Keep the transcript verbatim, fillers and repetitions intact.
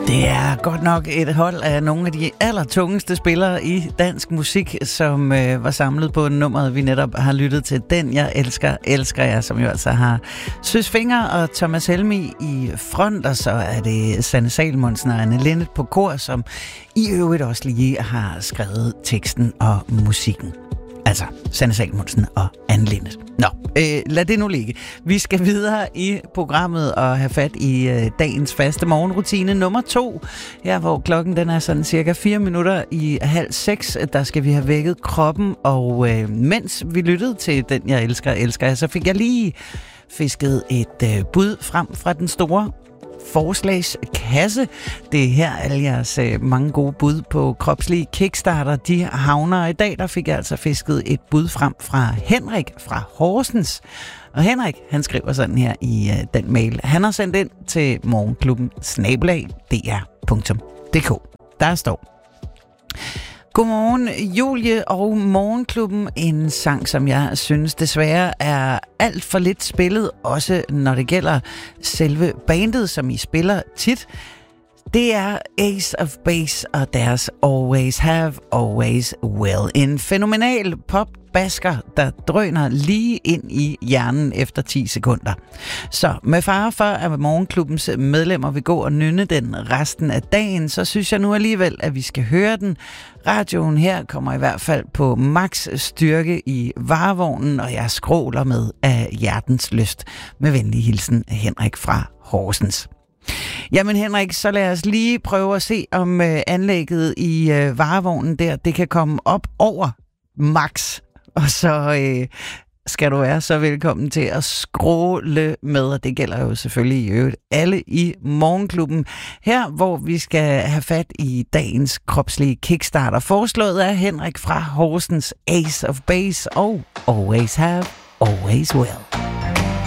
Det er godt nok et hold af nogle af de allertungeste spillere i dansk musik, som øh, var samlet på nummeret, vi netop har lyttet til. Den jeg elsker, elsker jeg, som jo altså har Søs Fenger og Thomas Helmig i front, og så er det Sanne Salomonsen og Anne Linnet på kor, som i øvrigt også lige har skrevet teksten og musikken. Altså, Sanne Salomonsen og Anne Linnet. Nå, øh, lad det nu ligge. Vi skal videre i programmet og have fat i øh, dagens faste morgenrutine nummer to. Her hvor klokken den er sådan cirka fire minutter i halv seks, der skal vi have vækket kroppen. Og øh, mens vi lyttede til Den jeg elsker, elsker jeg, så fik jeg lige fisket et øh, bud frem fra den store forslagskasse. Det er her alle jeres øh, mange gode bud på kropslige kickstarter, de havner. I dag der fik jeg altså fisket et bud frem fra Henrik fra Horsens. Og Henrik, han skriver sådan her i øh, den mail. Han har sendt ind til morgenklubben snabel-a d r punktum d k. Der står: Godmorgen, Julie og Morgenklubben. En sang, som jeg synes desværre er alt for lidt spillet, også når det gælder selve bandet, som I spiller tit. Det er Ace of Base og deres Always Have, Always Will. En fænomenal popbasker, der drøner lige ind i hjernen efter ti sekunder. Så med fare for, at morgenklubbens medlemmer vil gå og nynne den resten af dagen, så synes jeg nu alligevel, at vi skal høre den. Radioen her kommer i hvert fald på max styrke i varevognen, og jeg skråler med af hjertens lyst. Med venlig hilsen, Henrik fra Horsens. Jamen Henrik, så lad os lige prøve at se, om øh, anlægget i øh, varevognen der, det kan komme op over max. Og så øh, skal du være så velkommen til at skråle med, og det gælder jo selvfølgelig i øvrigt alle i Morgenklubben. Her, hvor vi skal have fat i dagens kropslige kickstarter, foreslået af Henrik fra Horsens, Ace of Base og Always Have, Always Will.